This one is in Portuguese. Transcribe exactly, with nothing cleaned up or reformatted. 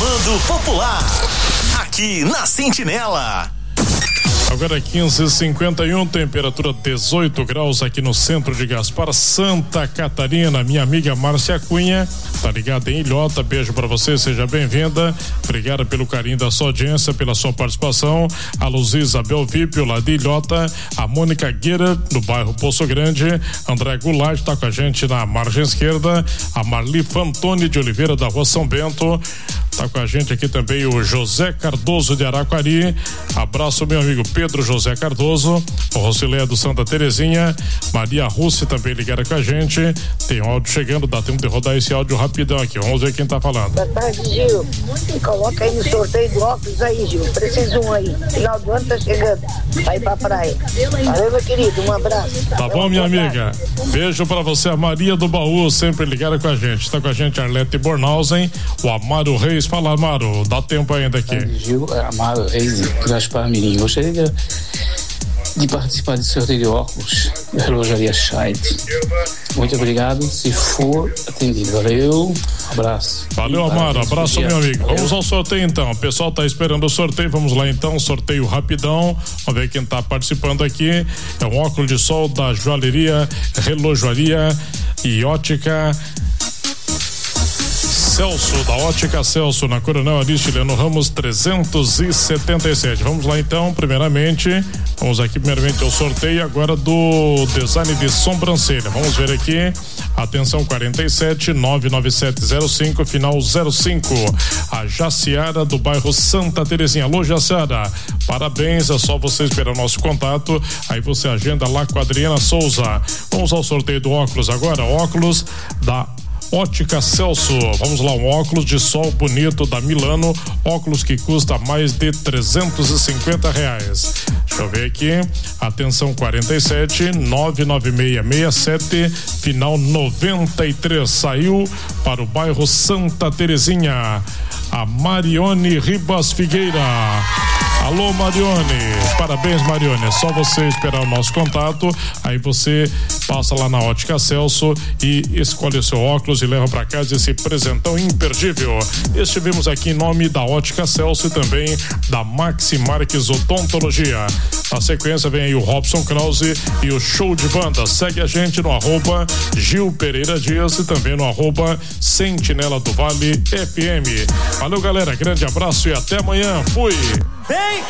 Comando Popular, aqui na Sentinela. Agora quinze e cinquenta e um, temperatura dezoito graus aqui no centro de Gaspar, Santa Catarina. Minha amiga Márcia Cunha tá ligada em Ilhota, beijo pra você, seja bem-vinda, obrigada pelo carinho da sua audiência, pela sua participação. A Luz Isabel Vipio lá de Ilhota, a Mônica Gueira no bairro Poço Grande, André Goulart tá com a gente na margem esquerda, a Marli Fantoni de Oliveira da Rua São Bento, tá com a gente aqui também o José Cardoso de Araquari, abraço meu amigo Pedro José Cardoso, o Rosileia do Santa Terezinha, Maria Rússia também ligada com a gente, tem um áudio chegando, dá tempo de rodar esse áudio rapidão aqui, vamos ver quem tá falando. Boa tarde, Gil, coloca aí no sorteio do óculos aí, Gil, preciso um aí, final do ano tá chegando, vai pra praia. Valeu, meu querido, um abraço. Tá bom, minha amiga, beijo pra você, a Maria do Baú, sempre ligada com a gente, tá com a gente a Arlete Bornhausen, o Amaro Reis. Fala, Amaro, dá tempo ainda aqui. Gil, Amaro Reis e Gaspar Mirim, gostaria de, de participar do sorteio de óculos da relojaria Scheid. Muito obrigado, se for atendido. Valeu, abraço. Valeu, Amaro, abraço, meu amigo. Vamos ao sorteio então, o pessoal tá esperando o sorteio, vamos lá então, sorteio rapidão, vamos ver quem tá participando aqui. É um óculos de sol da joalheria, relojaria e ótica Celso, da Ótica Celso, na Coronel Aristiliano Ramos trezentos e setenta e sete. Vamos lá então, primeiramente, vamos aqui primeiramente ao sorteio agora do design de sobrancelha. Vamos ver aqui, atenção, quarenta e sete, nove nove sete zero cinco, final zero cinco. A Jaciara do bairro Santa Terezinha. Alô, Jaciara, parabéns, é só você esperar o nosso contato, aí você agenda lá com a Adriana Souza. Vamos ao sorteio do óculos agora, óculos da Ótica Celso, vamos lá, um óculos de sol bonito da Milano, óculos que custa mais de trezentos e cinquenta reais. Deixa eu ver aqui, atenção, quarenta e sete, nove nove seis seis sete, final noventa e três, saiu para o bairro Santa Terezinha, a Marione Ribas Figueira. Alô, Marione, parabéns, Marione, é só você esperar o nosso contato, aí você passa lá na Ótica Celso e escolhe o seu óculos e leva para casa esse presentão imperdível. Estivemos aqui em nome da Ótica Celso e também da Maxi Marques Odontologia. Na sequência vem aí o Robson Krause e o show de banda. Segue a gente no arroba Gil Pereira Dias e também no arroba Sentinela do Vale F M. Valeu, galera, grande abraço e até amanhã. Fui! Vem